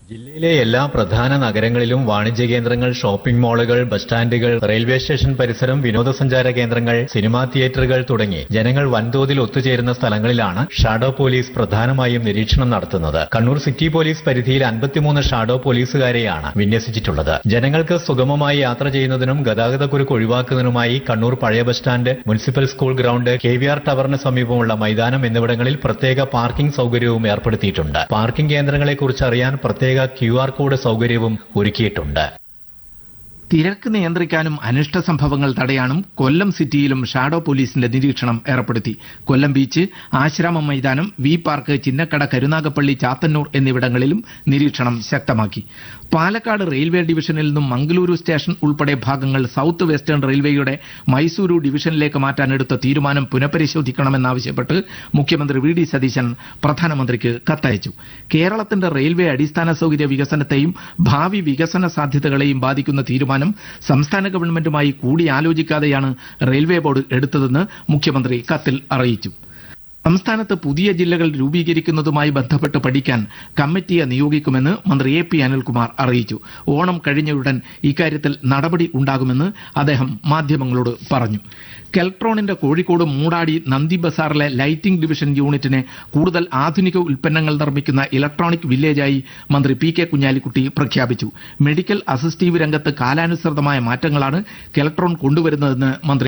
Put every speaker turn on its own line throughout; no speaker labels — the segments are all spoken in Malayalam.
ജില്ലയിലെ എല്ലാ പ്രധാന നഗരങ്ങളിലും വാണിജ്യ കേന്ദ്രങ്ങൾ, ഷോപ്പിംഗ് മാളുകൾ, ബസ് സ്റ്റാൻഡുകൾ, റെയിൽവേ സ്റ്റേഷൻ പരിസരം, വിനോദസഞ്ചാര കേന്ദ്രങ്ങൾ, സിനിമാ തിയേറ്ററുകൾ തുടങ്ങി ജനങ്ങൾ വൻതോതിൽ ഒത്തുചേരുന്ന സ്ഥലങ്ങളിലാണ് ഷാഡോ പോലീസ് പ്രധാനമായും നിരീക്ഷണം നടത്തുന്നത്. കണ്ണൂർ സിറ്റി പോലീസ് പരിധിയിൽ 53 ഷാഡോ പോലീസുകാരെയാണ് വിന്യസിച്ചിട്ടുള്ളത്. ജനങ്ങൾക്ക് സുഗമമായി യാത്ര ചെയ്യുന്നതിനും ഗതാഗതക്കുരുക്ക് ഒഴിവാക്കുന്നതിനുമായി കണ്ണൂർ പഴയ bus stand, municipal school ground, KVR ടവറിന് സമീപമുള്ള മൈതാനം എന്നിവിടങ്ങളിൽ പ്രത്യേക പാർക്കിംഗ് സൌകര്യവും ഏർപ്പെടുത്തിയിട്ടുണ്ട്. പാർക്കിംഗ് കേന്ദ്രങ്ങളെക്കുറിച്ച് അറിയാൻ പ്രത്യേക QR കോഡ് സൌകര്യവും ഒരുക്കിയിട്ടുണ്ട്.
തിരക്ക് നിയന്ത്രിക്കാനും അനിഷ്ട സംഭവങ്ങൾ തടയാനും കൊല്ലം സിറ്റിയിലും ഷാഡോ പോലീസിന്റെ നിരീക്ഷണം ഏർപ്പെടുത്തി. കൊല്ലം ബീച്ച്, ആശ്രാമം മൈതാനം, വി പാർക്ക്, ചിന്നക്കട, കരുനാഗപ്പള്ളി, ചാത്തന്നൂർ എന്നിവിടങ്ങളിലും നിരീക്ഷണം ശക്തമാക്കി. പാലക്കാട് റെയിൽവേ ഡിവിഷനിൽ നിന്നും മംഗളൂരു സ്റ്റേഷൻ ഉൾപ്പെടെ ഭാഗങ്ങൾ സൌത്ത് വെസ്റ്റേൺ റെയിൽവേയുടെ മൈസൂരു ഡിവിഷനിലേക്ക് മാറ്റാനെടുത്ത തീരുമാനം പുനഃപരിശോധിക്കണമെന്നാവശ്യപ്പെട്ട് മുഖ്യമന്ത്രി VD സതീശൻ പ്രധാനമന്ത്രിക്ക് കത്തയച്ചു. കേരളത്തിന്റെ റെയിൽവേ അടിസ്ഥാന സൌകര്യ വികസനത്തെയും ഭാവി വികസന സാധ്യതകളെയും ബാധിക്കുന്ന തീരുമാനം സംസ്ഥാന ഗവൺമെന്റുമായി കൂടിയാലോചിക്കാതെയാണ് റെയിൽവേ ബോർഡ് എടുത്തതെന്ന് മുഖ്യമന്ത്രി കത്തിൽ അറിയിച്ചു. സംസ്ഥാനത്ത് പുതിയ ജില്ലകൾ രൂപീകരിക്കുന്നതുമായി ബന്ധപ്പെട്ട് പഠിക്കാൻ കമ്മിറ്റിയെ നിയോഗിക്കുമെന്ന് മന്ത്രി AP അനിൽകുമാർ അറിയിച്ചു. ഓണം കഴിഞ്ഞയുടൻ ഇക്കാര്യത്തിൽ നടപടി ഉണ്ടാകുമെന്ന് അദ്ദേഹം മാധ്യമങ്ങളോട് പറഞ്ഞു. കെൽട്രോണിന്റെ കോഴിക്കോട് മൂടാടി നന്ദി ബസാറിലെ ലൈറ്റിംഗ് ഡിവിഷൻ യൂണിറ്റിനെ കൂടുതൽ ആധുനിക ഉൽപ്പന്നങ്ങൾ നിർമ്മിക്കുന്ന ഇലക്ട്രോണിക് വില്ലേജായി മന്ത്രി PK കുഞ്ഞാലിക്കുട്ടി പ്രഖ്യാപിച്ചു. മെഡിക്കൽ അസിസ്റ്റീവ് രംഗത്ത് കാലാനുസൃതമായ മാറ്റങ്ങളാണ് കെൽട്രോൺ കൊണ്ടുവരുന്നതെന്ന് മന്ത്രി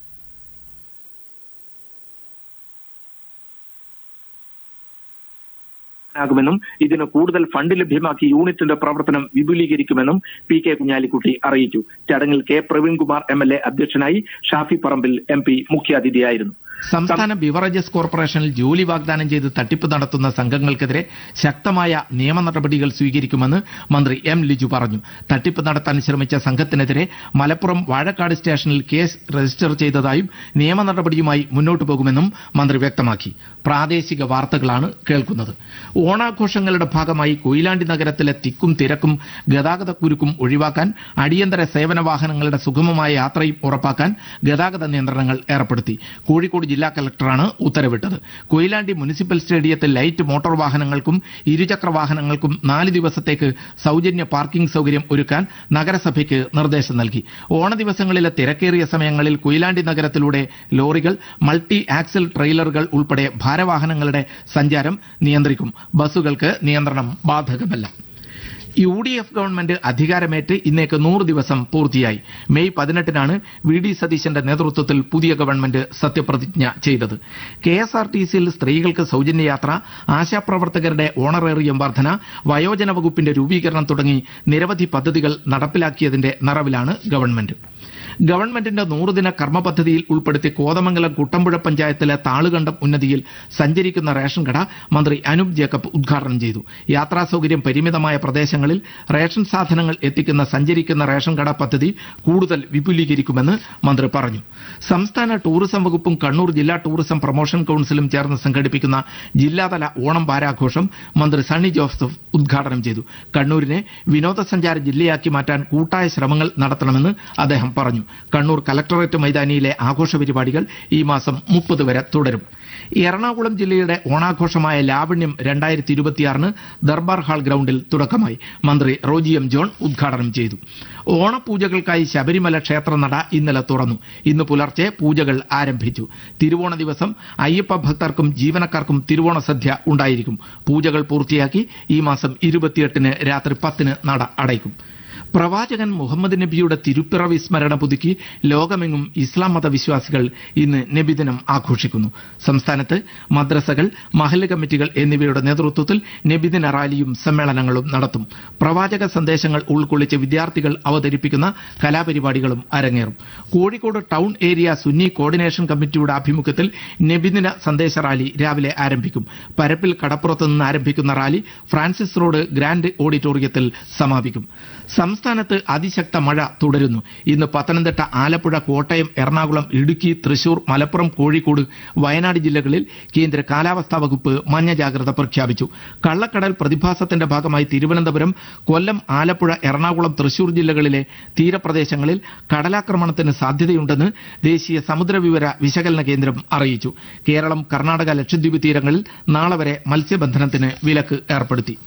ുമെന്നും ഇതിന് കൂടുതൽ ഫണ്ട് ലഭ്യമാക്കി യൂണിറ്റിന്റെ പ്രവർത്തനം വിപുലീകരിക്കുമെന്നും PK കുഞ്ഞാലിക്കുട്ടി അറിയിച്ചു. ചടങ്ങിൽ K പ്രവീൺകുമാർ MLA അധ്യക്ഷനായി. ഷാഫി പറമ്പിൽ MP മുഖ്യാതിഥിയായിരുന്നു. സംസ്ഥാന ബിവറേജസ് കോർപ്പറേഷനിൽ ജോലി വാഗ്ദാനം ചെയ്ത് തട്ടിപ്പ് നടത്തുന്ന സംഘങ്ങൾക്കെതിരെ ശക്തമായ നിയമ നടപടികൾ സ്വീകരിക്കുമെന്ന് മന്ത്രി M ലിജു പറഞ്ഞു. തട്ടിപ്പ് നടത്താൻ ശ്രമിച്ച സംഘത്തിനെതിരെ മലപ്പുറം വാഴക്കാട് സ്റ്റേഷനിൽ കേസ് രജിസ്റ്റർ ചെയ്തതായും നിയമ നടപടിയുമായി മുന്നോട്ടു പോകുമെന്നും മന്ത്രി വ്യക്തമാക്കി. പ്രാദേശിക വാർത്തകളാണ് കേൾക്കുന്നത്. ഓണാഘോഷങ്ങളുടെ ഭാഗമായി കൊയിലാണ്ടി നഗരത്തിലെ തിക്കും തിരക്കും ഗതാഗതക്കുരുക്കും ഒഴിവാക്കാൻ അടിയന്തര സേവന വാഹനങ്ങളുടെ സുഗമമായ യാത്രയും ഉറപ്പാക്കാൻ ഗതാഗത നിയന്ത്രണങ്ങൾ ഏർപ്പെടുത്തി. കോഴിക്കോട് ജില്ലാ കലക്ടറാണ് ഉത്തരവിട്ടത്. കൊയിലാണ്ടി മുനിസിപ്പൽ സ്റ്റേഡിയത്തിൽ ലൈറ്റ് മോട്ടോർ വാഹനങ്ങൾക്കും ഇരുചക്ര വാഹനങ്ങൾക്കും 4 ദിവസത്തേക്ക് സൌജന്യ പാർക്കിംഗ് സൌകര്യം ഒരുക്കാൻ നഗരസഭയ്ക്ക് നിർദ്ദേശം നൽകി. ഓണ ദിവസങ്ങളിലെ തിരക്കേറിയ സമയങ്ങളിൽ കൊയിലാണ്ടി നഗരത്തിലൂടെ ലോറികൾ, മൾട്ടി ആക്സിൽ ട്രെയിലറുകൾ ഉൾപ്പെടെ ഭാരവാഹനങ്ങളുടെ സഞ്ചാരം നിയന്ത്രിക്കും. ബസ്സുകൾക്ക് നിയന്ത്രണം ബാധകമല്ല. UDF ഗവൺമെന്റ് അധികാരമേറ്റ് ഇന്നേക്ക് 100 ദിവസം പൂർത്തിയായി. മെയ് 18-നാണ് VD സതീശന്റെ നേതൃത്വത്തിൽ പുതിയ ഗവൺമെന്റ് സത്യപ്രതിജ്ഞ ചെയ്തത്. KSRTCയിൽ സ്ത്രീകൾക്ക് സൌജന്യ യാത്ര, ആശാപ്രവർത്തകരുടെ ഓണറേറിയം വർധന, വയോജന വകുപ്പിന്റെ രൂപീകരണം തുടങ്ങി നിരവധി പദ്ധതികൾ നടപ്പിലാക്കിയതിന്റെ നിറവിലാണ് ഗവൺമെന്റ്. ഗവൺമെന്റിന്റെ 100 ദിന കർമ്മ പദ്ധതിയിൽ ഉൾപ്പെടുത്തി കോതമംഗലം കുട്ടമ്പുഴ പഞ്ചായത്തിലെ താളുകണ്ടം ഉന്നതിയിൽ സഞ്ചരിക്കുന്ന റേഷൻ കട മന്ത്രി അനൂപ് ജേക്കബ് ഉദ്ഘാടനം ചെയ്തു. യാത്രാ സൌകര്യം പരിമിതമായ പ്രദേശങ്ങളിൽ റേഷൻ സാധനങ്ങൾ എത്തിക്കുന്ന സഞ്ചരിക്കുന്ന റേഷൻ കട പദ്ധതി കൂടുതൽ വിപുലീകരിക്കുമെന്ന് മന്ത്രി പറഞ്ഞു. സംസ്ഥാന ടൂറിസം വകുപ്പും കണ്ണൂർ ജില്ലാ ടൂറിസം പ്രൊമോഷൻ കൌൺസിലും ചേർന്ന് സംഘടിപ്പിക്കുന്ന ജില്ലാതല ഓണം വാരാഘോഷം മന്ത്രി സണ്ണി ജോസഫ് ഉദ്ഘാടനം ചെയ്തു. കണ്ണൂരിനെ വിനോദസഞ്ചാര ജില്ലയാക്കി മാറ്റാൻ കൂട്ടായ ശ്രമങ്ങൾ നടത്തണമെന്ന് അദ്ദേഹം പറഞ്ഞു. കണ്ണൂർ കലക്ടറേറ്റ് മൈതാനിയിലെ ആഘോഷ പരിപാടികൾ ഈ മാസം 30 വരെ തുടരും. എറണാകുളം ജില്ലയുടെ ഓണാഘോഷമായ ലാവണ്യം 2026 ദർബാർ ഹാൾ ഗ്രൌണ്ടിൽ തുടക്കമായി. മന്ത്രി റോജി M ജോൺ ഉദ്ഘാടനം ചെയ്തു. ഓണപൂജകൾക്കായി ശബരിമല ക്ഷേത്രനട ഇന്നലെ തുറന്നു. ഇന്ന് പുലർച്ചെ പൂജകൾ ആരംഭിച്ചു. തിരുവോണ ദിവസം അയ്യപ്പ ഭക്തർക്കും ജീവനക്കാർക്കും തിരുവോണ സദ്യ ഉണ്ടായിരിക്കും. പൂജകൾ പൂർത്തിയാക്കി ഈ മാസം 28-ന് രാത്രി 10-ന് നട അടയ്ക്കും. പ്രവാചകൻ മുഹമ്മദ് നബിയുടെ തിരുപ്പിറവി സ്മരണ പുതുക്കി ലോകമെങ്ങും ഇസ്ലാം മതവിശ്വാസികൾ ഇന്ന് നബിദിനം ആഘോഷിക്കുന്നു. സംസ്ഥാനത്ത് മദ്രസകൾ, മഹല്ല് കമ്മിറ്റികൾ എന്നിവയുടെ നേതൃത്വത്തിൽ നബിദിന റാലിയും സമ്മേളനങ്ങളും നടത്തും. പ്രവാചക സന്ദേശങ്ങൾ ഉൾക്കൊള്ളിച്ച് വിദ്യാർത്ഥികൾ അവതരിപ്പിക്കുന്ന കലാപരിപാടികളും അരങ്ങേറും. Kozhikode town area Sunni coordination കമ്മിറ്റിയുടെ ആഭിമുഖ്യത്തിൽ നബിദിന സന്ദേശ റാലി രാവിലെ ആരംഭിക്കും. പരപ്പിൽ കടപ്പുറത്ത് നിന്ന് ആരംഭിക്കുന്ന റാലി ഫ്രാൻസിസ് റോഡ് ഗ്രാൻഡ് ഓഡിറ്റോറിയത്തിൽ സമാപിക്കും. സംസ്ഥാനത്ത് അതിശക്ത മഴ തുടരുന്നു. ഇന്ന് പത്തനംതിട്ട, ആലപ്പുഴ, കോട്ടയം, എറണാകുളം, ഇടുക്കി, തൃശൂർ, മലപ്പുറം, കോഴിക്കോട്, വയനാട് ജില്ലകളിൽ കേന്ദ്ര കാലാവസ്ഥാ വകുപ്പ് മഞ്ഞ ജാഗ്രത പ്രഖ്യാപിച്ചു. കള്ളക്കടൽ പ്രതിഭാസത്തിന്റെ ഭാഗമായി തിരുവനന്തപുരം, കൊല്ലം, ആലപ്പുഴ, എറണാകുളം, തൃശൂർ ജില്ലകളിലെ തീരപ്രദേശങ്ങളിൽ കടലാക്രമണത്തിന് സാധ്യതയുണ്ടെന്ന് ദേശീയ സമുദ്രവിവര വിശകലന കേന്ദ്രം അറിയിച്ചു. കേരളം, കർണാടക, ലക്ഷദ്വീപ് തീരങ്ങളിൽ നാളെ വരെ മത്സ്യബന്ധനത്തിന് വിലക്ക് ഏർപ്പെടുത്തി.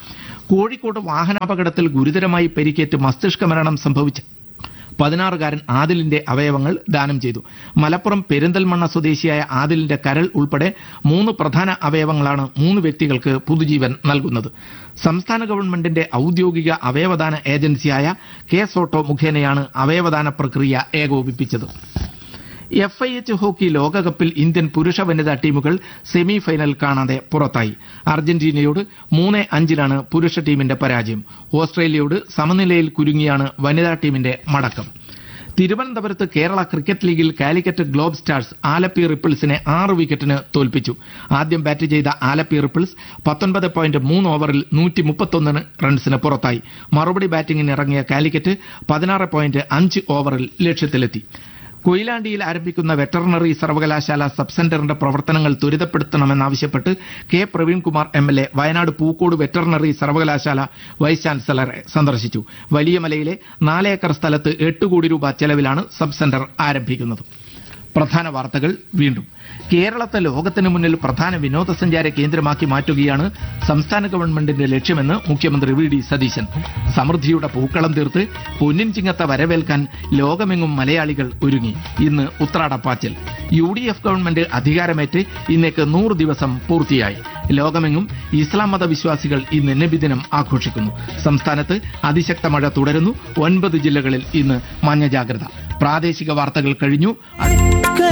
കോഴിക്കോട് വാഹനാപകടത്തിൽ ഗുരുതരമായി പരിക്കേറ്റ് മസ്തിഷ്ക മരണം സംഭവിച്ച 16-കാരൻ ആദിലിന്റെ അവയവങ്ങൾ ദാനം ചെയ്തു. മലപ്പുറം പെരിന്തൽമണ്ണ സ്വദേശിയായ ആദിലിന്റെ കരൾ ഉൾപ്പെടെ 3 പ്രധാന അവയവങ്ങളാണ് 3 വ്യക്തികൾക്ക് പുതുജീവൻ നൽകുന്നത്. സംസ്ഥാന ഗവൺമെന്റിന്റെ ഔദ്യോഗിക അവയവദാന ഏജൻസിയായ കെ-സോട്ടോ മുഖേനയാണ് അവയവദാന പ്രക്രിയ ഏകോപിപ്പിച്ചത്. FIH ഹോക്കി ലോകകപ്പിൽ ഇന്ത്യൻ പുരുഷ വനിതാ ടീമുകൾ സെമി ഫൈനൽ കാണാതെ പുറത്തായി. അർജന്റീനയോട് 3-5 പുരുഷ ടീമിന്റെ പരാജയം. ഓസ്ട്രേലിയയോട് സമനിലയിൽ കുരുങ്ങിയാണ് വനിതാ ടീമിന്റെ മടക്കം. തിരുവനന്തപുരത്ത് കേരള ക്രിക്കറ്റ് ലീഗിൽ കാലിക്കറ്റ് ഗ്ലോബ് സ്റ്റാർസ് ആലപ്പി റിപ്പിൾസിനെ 6 വിക്കറ്റിന് തോൽപ്പിച്ചു. ആദ്യം ബാറ്റ് ചെയ്ത ആലപ്പി റിപ്പിൾസ് 19.3 ഓവറിൽ 131 റൺസിന് പുറത്തായി. മറുപടി ബാറ്റിംഗിന് ഇറങ്ങിയ കാലിക്കറ്റ് 16.5 ഓവറിൽ ലക്ഷ്യത്തിലെത്തി. കൊയിലാണ്ടിയിൽ ആരംഭിക്കുന്ന വെറ്ററിനറി സർവകലാശാല സബ് സെന്ററിന്റെ പ്രവർത്തനങ്ങൾ ത്വരിതപ്പെടുത്തണമെന്നാവശ്യപ്പെട്ട് K Praveenkumar MLA Wayanad Pookode veterinary സർവകലാശാല വൈസ് ചാൻസലറെ സന്ദർശിച്ചു. വലിയമലയിലെ 4 ഏക്കർ സ്ഥലത്ത് 8 കോടി രൂപ ചെലവിലാണ് സബ് സെന്റർ ആരംഭിക്കുന്നത്. പ്രധാന വാർത്തകൾ വീണ്ടും. കേരളത്തെ ലോകത്തിന് മുന്നിൽ പ്രധാന വിനോദസഞ്ചാര കേന്ദ്രമാക്കി മാറ്റുകയാണ് സംസ്ഥാന ഗവൺമെന്റിന്റെ ലക്ഷ്യമെന്ന് മുഖ്യമന്ത്രി VD സതീശൻ. സമൃദ്ധിയുടെ പൂക്കളം തീർത്ത് പൊന്നിൻ ചിങ്ങത്തെ വരവേൽക്കാൻ ലോകമെങ്ങും മലയാളികൾ ഒരുങ്ങി. ഇന്ന് ഉത്രാടപ്പാച്ചിൽ. UDF ഗവൺമെന്റ് അധികാരമേറ്റ് ഇന്നേക്ക് 100 ദിവസം പൂർത്തിയായി. ലോകമെങ്ങും ഇസ്ലാം മത വിശ്വാസികൾ ഇന്ന് നബിദിനം ആഘോഷിക്കുന്നു. സംസ്ഥാനത്ത് അതിശക്ത മഴ തുടരുന്നു. 9 ജില്ലകളിൽ ഇന്ന് മഞ്ഞ ജാഗ്രത. പ്രാദേശിക വാർത്തകൾ കഴിഞ്ഞു.